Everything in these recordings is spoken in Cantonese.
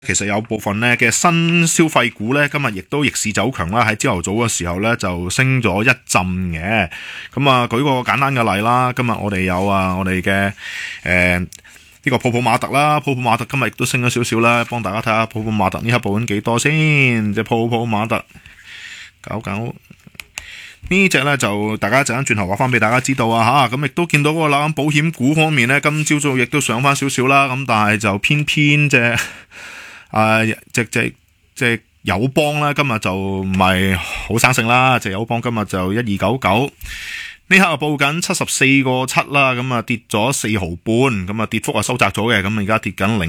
其實有部分咧嘅新消費股咧，今日亦都逆市走強啦。喺朝頭早嘅時候咧，就升咗一陣嘅。咁啊，舉個簡單嘅例啦。今日我哋有我哋嘅呢個泡泡瑪特啦，泡泡瑪特今日亦都升咗少少啦。幫大家睇下泡泡瑪特呢刻報緊幾多先？隻泡泡瑪特99呢隻咧就大家一陣間轉頭話翻俾大家知道啊嚇。咁亦都見到嗰個樓保險股方面咧，今朝早亦都上翻少少啦。咁但係就偏偏隻友邦咧，今日就唔係好生性啦。隻友邦今日就1299，呢刻報緊74.7啦，咁啊跌咗4毫半，咁啊跌幅啊收窄咗嘅，咁而家跌緊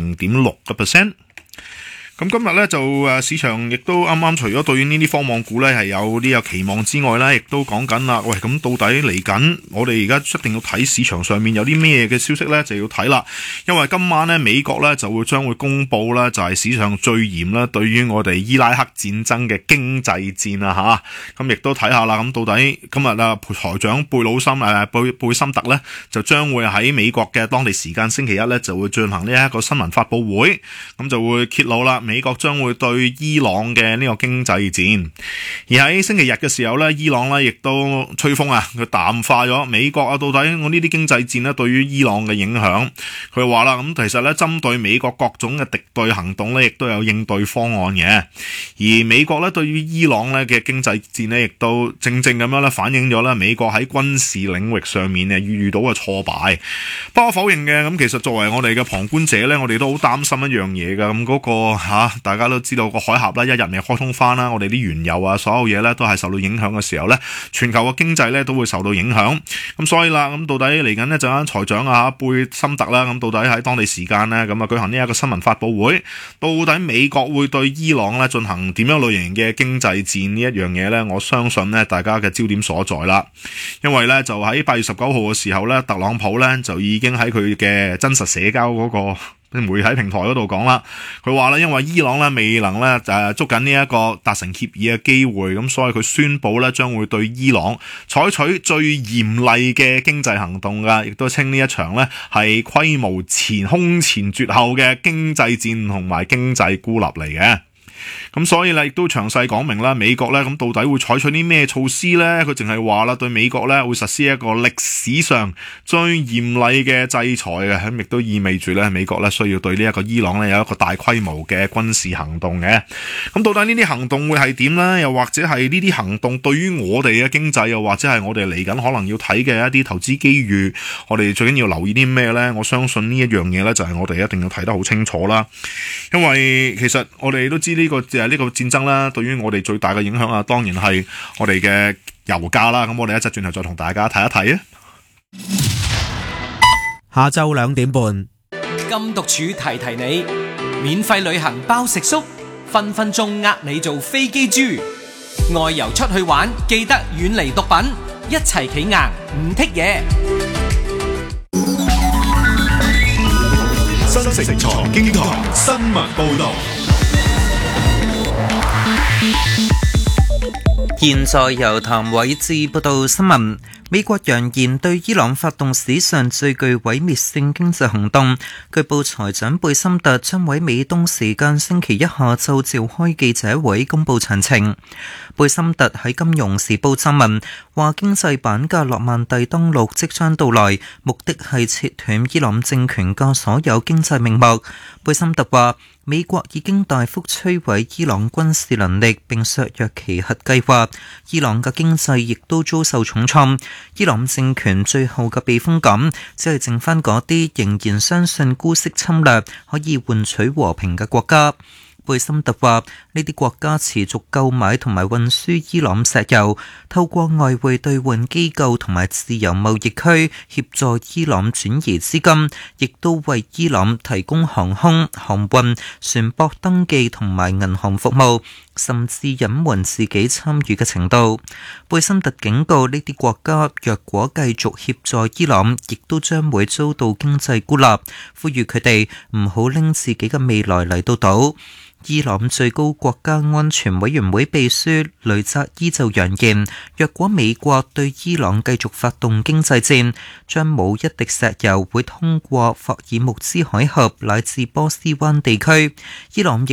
0.6%。咁今日咧就市場亦都啱啱除咗對於呢啲科網股咧係有呢個期望之外咧，亦都講緊啦。喂，咁到底嚟緊我哋而家一定要睇市場上面有啲咩嘅消息咧，就要睇啦。因為今晚咧美國咧將會公布咧就係史上最嚴啦，對於我哋伊拉克戰爭嘅經濟戰啊吓。咁亦都睇下啦。咁到底今日財長貝森特咧就將會喺美國嘅當地時間星期一咧就會進行呢一個新聞發佈會，咁就會揭露啦。美國將會對伊朗嘅呢個經濟戰，而喺星期日嘅時候咧，伊朗咧亦都吹風佢淡化咗美國到底我呢啲經濟戰咧對於伊朗嘅影響。佢話啦，咁其實咧針對美國各種嘅敵對行動咧，亦都有應對方案嘅。而美國咧對於伊朗咧嘅經濟戰咧，亦都正咁樣咧反映咗咧美國喺軍事領域上面遇到嘅挫敗。不可否認嘅，咁其實作為我哋嘅旁觀者咧，我哋都好擔心一樣嘢㗎。咁嗰個大家都知道個海峽咧一日未開通翻啦，我哋啲原油所有嘢咧都係受到影響嘅時候咧，全球嘅經濟咧都會受到影響。咁所以啦，咁到底嚟緊呢陣間財長貝森特啦，咁到底喺當地時間咧咁舉行呢一個新聞發佈會，到底美國會對伊朗咧進行點樣類型嘅經濟戰呢一樣嘢咧？我相信咧大家嘅焦點所在啦，因為咧就喺8月19號嘅時候咧，特朗普咧就已經喺佢嘅真實社交嗰個媒體平台嗰度講啦，佢話咧因為伊朗咧未能咧捉緊呢一個達成協議嘅機會，咁所以佢宣布咧將會對伊朗採取最嚴厲嘅經濟行動噶，亦都稱呢一場咧係規模空前絕後嘅經濟戰同埋經濟孤立嚟嘅。咁所以咧亦都詳細講明啦，美國咧咁到底會採取啲咩措施咧？佢淨係話啦，對美國咧會實施一個歷史上最嚴厲嘅制裁嘅，咁亦都意味住咧美國咧需要對呢一個伊朗咧有一個大規模嘅軍事行動嘅。咁到底呢啲行動會係點咧？又或者係呢啲行動對於我哋嘅經濟，又或者係我哋嚟緊可能要睇嘅一啲投資機遇，我哋最緊要留意啲咩咧？我相信呢一樣嘢咧就係我哋一定要睇得好清楚啦。因為其實我哋都知呢個戰爭啦，對於我哋最大嘅影響當然係我哋嘅油價啦。咁我哋一陣轉頭再同大家睇一睇啊。 下晝2點半， 禁毒處提提你，免費旅行包食宿，分分鐘呃你做飛機豬。外遊出去玩，記得遠離毒品，一齊企硬唔剔嘢。 新城財經台新聞報道。 現在由譚偉智報道新聞。美國揚言對伊朗發動史上最具毀滅性經濟行動。據報財長貝森特將喺美東時間星期一下晝召開記者會公佈詳情。貝森特喺《金融時報》撰文話，經濟版嘅諾曼第登陸即將到來，目的係切斷伊朗政權嘅所有經濟命脈。貝森特話，美國已經大幅摧毀伊朗軍事能力並削弱其核計劃，伊朗嘅經濟亦都遭受重創。伊朗政權最後嘅避風港，只係剩翻嗰啲仍然相信姑息侵略可以換取和平嘅國家。貝森特話，呢啲國家持續購買同埋運輸伊朗石油，透過外匯兌換機構同埋自由貿易區協助伊朗轉移資金，亦都為伊朗提供航空、航運、船舶登記同埋銀行服務，甚至隱瞞自己參與嘅程度。貝森特警告呢啲國家，若果繼續協助伊朗，亦都將會遭到經濟孤立，呼籲佢哋唔好拎自己嘅未來嚟到賭。 伊朗最高國家安全委員會秘書雷扎伊就揚言，若果美國對伊朗繼續發動經濟戰，將冇一滴石油會通過霍爾木茲海峽乃至波斯灣地區。伊朗亦